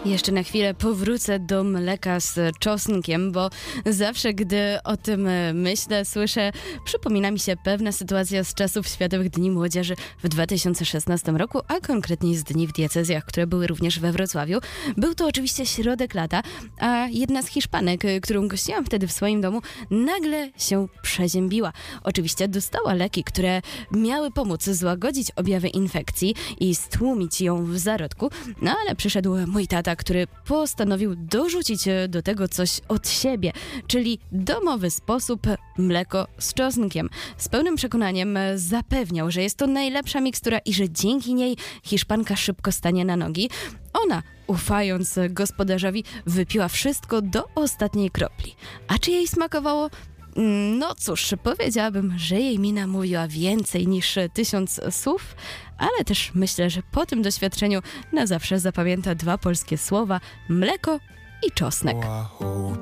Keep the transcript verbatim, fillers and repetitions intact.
Jeszcze na chwilę powrócę do mleka z czosnkiem, bo zawsze, gdy o tym myślę, słyszę, przypomina mi się pewna sytuacja z czasów Światowych Dni Młodzieży w dwa tysiące szesnastym roku, a konkretnie z dni w diecezjach, które były również we Wrocławiu. Był to oczywiście środek lata, a jedna z Hiszpanek, którą gościłam wtedy w swoim domu, nagle się przeziębiła. Oczywiście dostała leki, które miały pomóc złagodzić objawy infekcji i stłumić ją w zarodku, no ale przyszedł mój tata, który postanowił dorzucić do tego coś od siebie, czyli domowy sposób mleko z czosnkiem. Z pełnym przekonaniem zapewniał, że jest to najlepsza mikstura i że dzięki niej Hiszpanka szybko stanie na nogi. Ona, ufając gospodarzowi, wypiła wszystko do ostatniej kropli. A czy jej smakowało? No cóż, powiedziałabym, że jej mina mówiła więcej niż tysiąc słów, ale też myślę, że po tym doświadczeniu na zawsze zapamięta dwa polskie słowa: mleko i czosnek.